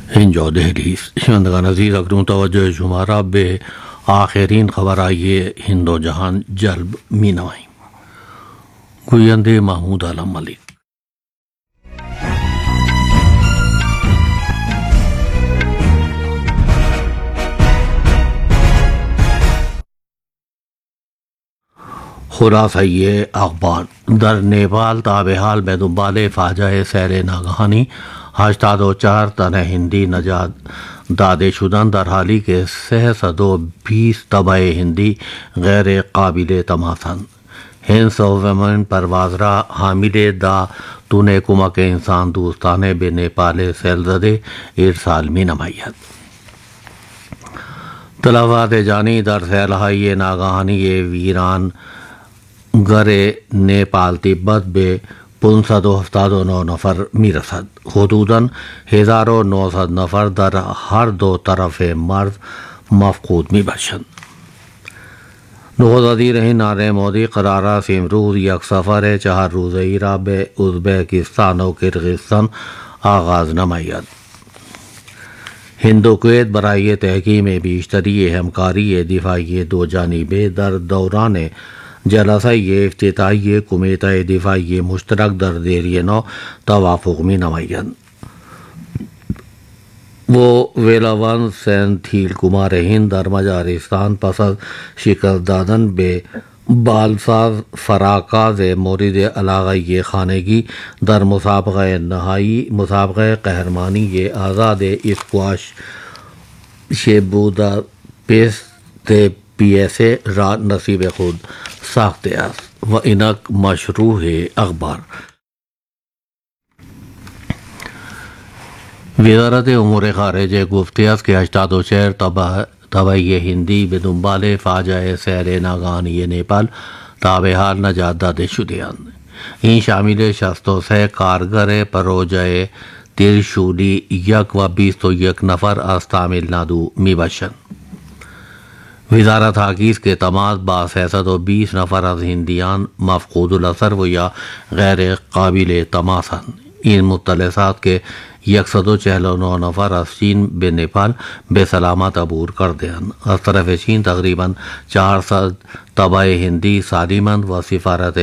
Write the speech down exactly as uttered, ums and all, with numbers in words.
اینجا دہلی شنوندگان عزیز اکنون توجه شما را به آخرین خبرهای هند و جهان جلب می نماییم. گوینده محمود عالم ملک. خلاصه اخبار: در نیپال تابحال به دنبال فاجعه سیل ناگہانی هشتاد و چهار تن ہندی نجات داده شدند، در حالی که سیصد و بیس تبع ہندی غیر قابل تماسند. ہنس و ویمن پرواز را حامل دا تونے کمک انسان دوستانه به نیپال سیل زده ارسال می نماید. تلفات جانی در سیلهای ناگہانی ویران گر نیپال تبت به پانصد و هفتاد و نه نفر می رسد. حدوداً هزار و نهصد نفر در هر دو طرف مرز مفقود می باشند. نخست وزیر هند نریندر مودی قرار است امروز یک سفر چهار روزه‌ای را به ازبکستان و کرغزستان آغاز نماید. ہند و کویت برای تحکیم بیشتری همکاری دفاعی دو جانبه در دوران جلسه افتتاحی کمیته دفاعی مشترک در دیر نو توافق می نمایند. وہ ویلاون سینتھیل کمار ہند در مجارستان پس از شکست دادن به بالساز فراکاز مورد علاقه خانگی در مسابقه نهایی مسابقه قهرمانی آزاد squash Budapest P S A را نصیب خود ساخته است. و اینک مشروع اخبار. وزارت امور خارجه گفته است که هشتاد و چهار تبعی هندی به دنبال فاجعه سیل ناگہانی نیپال تابحال نجات داده شده‌اند. این شامل شصت و سه کارگر پروژه ترشولی یک و بیست و یک نفر از تامل نادو می باشند. وزارت حاکیز کے تماز با سیصد و بیس نفر از ہندیان مفقود الاثر و یا غیر قابل تماسند. این مطلعات کے یکصد و چہل و نو نفر از چین به نیپال به سلامت عبور کرده‌اند. از طرف چین تقریباً چهارصد تبع ہندی سالمند و سفارت